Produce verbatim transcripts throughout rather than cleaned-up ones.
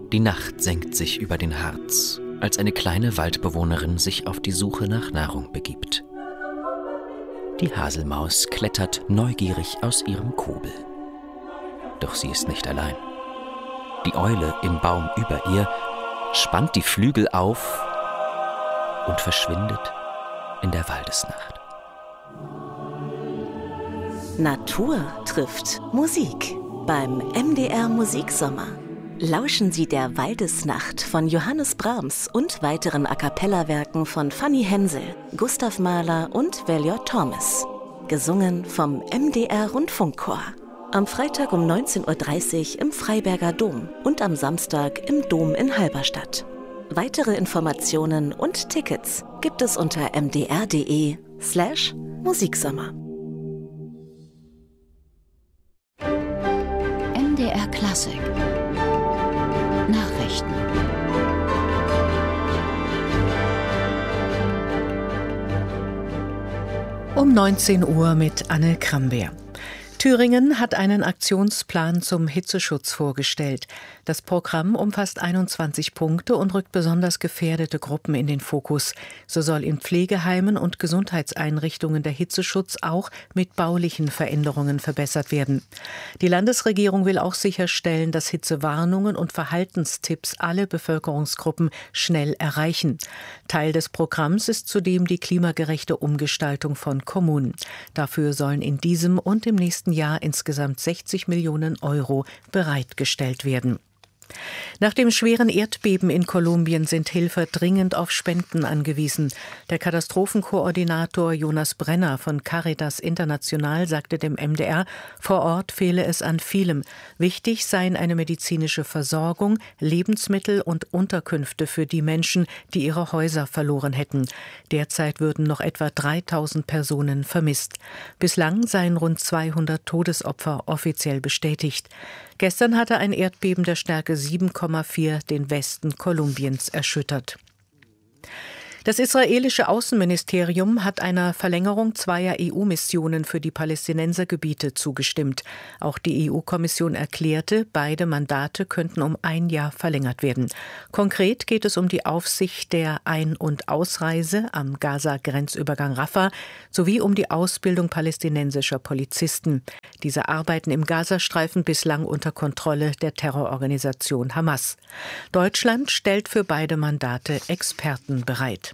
Die Nacht senkt sich über den Harz, als eine kleine Waldbewohnerin sich auf die Suche nach Nahrung begibt. Die Haselmaus klettert neugierig aus ihrem Kobel. Doch sie ist nicht allein. Die Eule im Baum über ihr spannt die Flügel auf und verschwindet in der Waldesnacht. Natur trifft Musik beim M D R Musiksommer. Lauschen Sie der Waldesnacht von Johannes Brahms und weiteren A-cappella-Werken von Fanny Hensel, Gustav Mahler und Valior Thomas. Gesungen vom M D R Rundfunkchor. Am Freitag um neunzehn Uhr dreißig im Freiberger Dom und am Samstag im Dom in Halberstadt. Weitere Informationen und Tickets gibt es unter mdr.de slash Musiksommer. M D R Klassik Nachrichten. Um neunzehn Uhr mit Anne Krambeer. Thüringen hat einen Aktionsplan zum Hitzeschutz vorgestellt. Das Programm umfasst einundzwanzig Punkte und rückt besonders gefährdete Gruppen in den Fokus. So soll in Pflegeheimen und Gesundheitseinrichtungen der Hitzeschutz auch mit baulichen Veränderungen verbessert werden. Die Landesregierung will auch sicherstellen, dass Hitzewarnungen und Verhaltenstipps alle Bevölkerungsgruppen schnell erreichen. Teil des Programms ist zudem die klimagerechte Umgestaltung von Kommunen. Dafür sollen in diesem und im nächsten Jahr insgesamt sechzig Millionen Euro bereitgestellt werden. Nach dem schweren Erdbeben in Kolumbien sind Helfer dringend auf Spenden angewiesen. Der Katastrophenkoordinator Jonas Brenner von Caritas International sagte dem M D R, vor Ort fehle es an vielem. Wichtig seien eine medizinische Versorgung, Lebensmittel und Unterkünfte für die Menschen, die ihre Häuser verloren hätten. Derzeit würden noch etwa dreitausend Personen vermisst. Bislang seien rund zweihundert Todesopfer offiziell bestätigt. Gestern hatte ein Erdbeben der Stärke sieben Komma vier den Westen Kolumbiens erschüttert. Das israelische Außenministerium hat einer Verlängerung zweier E U-Missionen für die Palästinensergebiete zugestimmt. Auch die E U-Kommission erklärte, beide Mandate könnten um ein Jahr verlängert werden. Konkret geht es um die Aufsicht der Ein- und Ausreise am Gaza-Grenzübergang Rafah sowie um die Ausbildung palästinensischer Polizisten. Diese arbeiten im Gazastreifen bislang unter Kontrolle der Terrororganisation Hamas. Deutschland stellt für beide Mandate Experten bereit.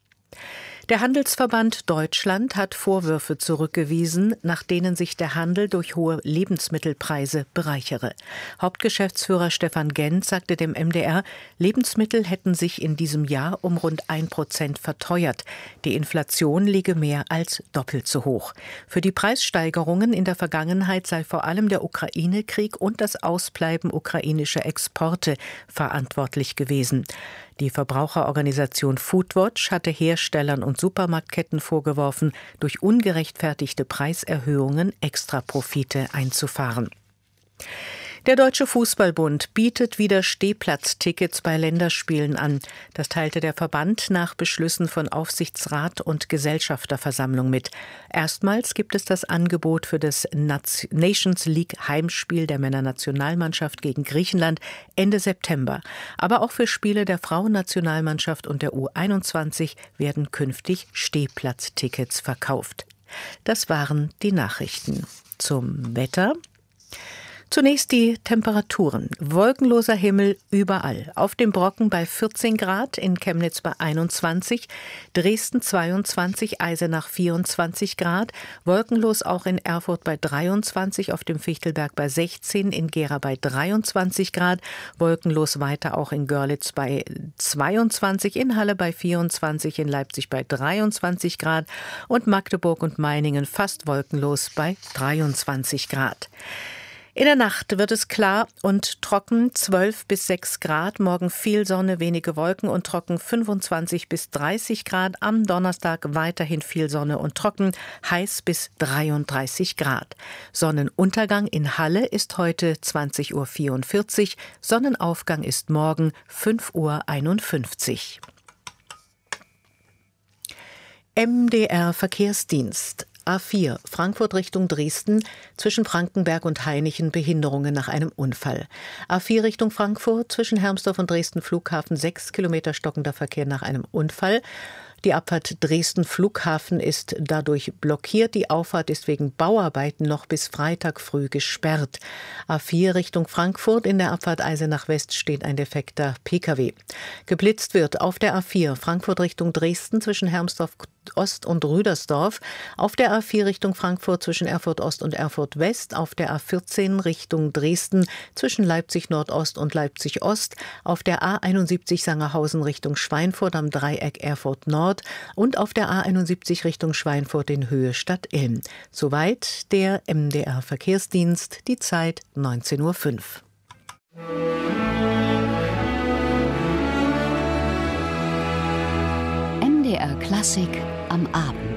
Der Handelsverband Deutschland hat Vorwürfe zurückgewiesen, nach denen sich der Handel durch hohe Lebensmittelpreise bereichere. Hauptgeschäftsführer Stefan Gent sagte dem M D R, Lebensmittel hätten sich in diesem Jahr um rund ein Prozent verteuert. Die Inflation liege mehr als doppelt so hoch. Für die Preissteigerungen in der Vergangenheit sei vor allem der Ukraine-Krieg und das Ausbleiben ukrainischer Exporte verantwortlich gewesen. Die Verbraucherorganisation Foodwatch hatte Herstellern und Supermarktketten vorgeworfen, durch ungerechtfertigte Preiserhöhungen Extraprofite einzufahren. Der Deutsche Fußballbund bietet wieder Stehplatztickets bei Länderspielen an. Das teilte der Verband nach Beschlüssen von Aufsichtsrat und Gesellschafterversammlung mit. Erstmals gibt es das Angebot für das Nations League Heimspiel der Männernationalmannschaft gegen Griechenland Ende September. Aber auch für Spiele der Frauennationalmannschaft und der U einundzwanzig werden künftig Stehplatztickets verkauft. Das waren die Nachrichten. Zum Wetter. Zunächst die Temperaturen. Wolkenloser Himmel überall. Auf dem Brocken bei vierzehn Grad, in Chemnitz bei einundzwanzig, Dresden zweiundzwanzig, Eisenach vierundzwanzig Grad, wolkenlos auch in Erfurt bei dreiundzwanzig, auf dem Fichtelberg bei sechzehn, in Gera bei dreiundzwanzig Grad, wolkenlos weiter auch in Görlitz bei zweiundzwanzig, in Halle bei vierundzwanzig, in Leipzig bei dreiundzwanzig Grad und Magdeburg und Meiningen fast wolkenlos bei dreiundzwanzig Grad. In der Nacht wird es klar und trocken, zwölf bis sechs Grad. Morgen viel Sonne, wenige Wolken und trocken, fünfundzwanzig bis dreißig Grad. Am Donnerstag weiterhin viel Sonne und trocken, heiß bis dreiunddreißig Grad. Sonnenuntergang in Halle ist heute zwanzig Uhr vierundvierzig. Sonnenaufgang ist morgen fünf Uhr einundfünfzig. M D R Verkehrsdienst. A vier, Frankfurt Richtung Dresden, zwischen Frankenberg und Hainichen Behinderungen nach einem Unfall. A vier Richtung Frankfurt, zwischen Hermsdorf und Dresden Flughafen sechs Kilometer stockender Verkehr nach einem Unfall. Die Abfahrt Dresden Flughafen ist dadurch blockiert. Die Auffahrt ist wegen Bauarbeiten noch bis Freitag früh gesperrt. A vier Richtung Frankfurt, in der Abfahrt Eisenach West steht ein defekter Pkw. Geblitzt wird auf der A vier Frankfurt Richtung Dresden zwischen Hermsdorf Ost und Rüdersdorf, auf der A vier Richtung Frankfurt zwischen Erfurt Ost und Erfurt West, auf der A vierzehn Richtung Dresden zwischen Leipzig Nordost und Leipzig Ost, auf der A einundsiebzig Sangerhausen Richtung Schweinfurt am Dreieck Erfurt Nord und auf der A einundsiebzig Richtung Schweinfurt in Höhe Stadt Ilm. Soweit der M D R Verkehrsdienst, die Zeit neunzehn Uhr fünf. M D R Klassik am Abend.